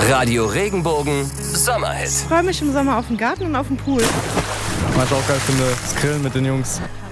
Radio Regenbogen Sommerhit. Ich freue mich im Sommer auf den Garten und auf den Pool. Was ich auch geil finde, das Grillen mit den Jungs.